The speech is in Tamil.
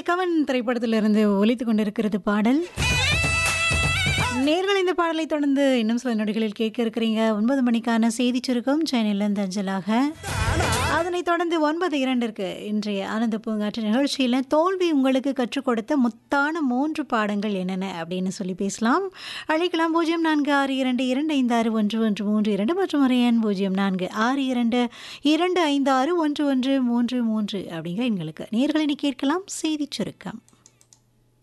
கவன் திரைப்படத்திலிருந்து ஒலித்துக் கொண்டிருக்கிறது பாடல். நேர்கள் இந்த பாடலை தொடர்ந்து இன்னும் சில நொடிகளில் கேட்க இருக்கிறீங்க 9 மணிக்கான செய்தி சுருக்கம் சென்னையிலிருந்து அஞ்சலாக. அதனைத் தொடர்ந்து 9:02 இன்றைய ஆனந்த பூங்காற்று நிகழ்ச்சியில் தோல்வி உங்களுக்கு கற்றுக் கொடுத்த முத்தான 3 பாடங்கள் என்னென்ன அப்படின்னு சொல்லி பேசலாம். அழைக்கலாம் 0462256113 மற்றும் ஒரு எண் 0462256113 அப்படிங்கிற எண்களுக்கு நேர்களை கேட்கலாம் செய்தி சுருக்கம்.